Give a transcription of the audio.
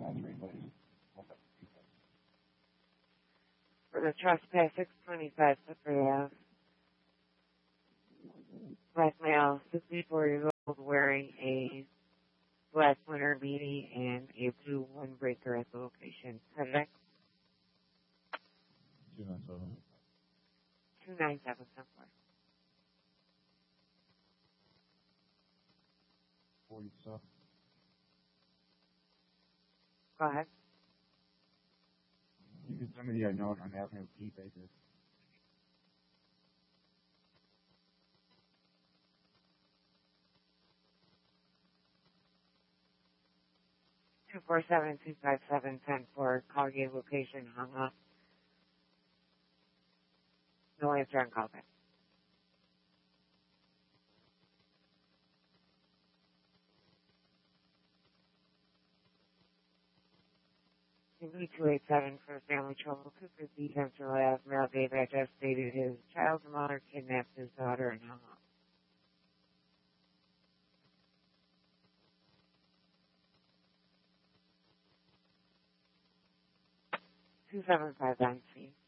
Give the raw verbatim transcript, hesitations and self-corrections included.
For the trespass, six twenty-five Slippery Ave. Black male, sixty-four years old, wearing a black winter beanie and a blue windbreaker at the location. Correct? two nine seven. two nine seven somewhere. forty stuff. Go ahead. You can send me the note on Avenue P Baker. two four seven, two five seven, ten four. Call gave location hung up. No answer on call back. two eight seven for family trouble. two fifty Central Ave. Male Dave address stated his child's mother kidnapped his daughter and hung up. two seven five nine C.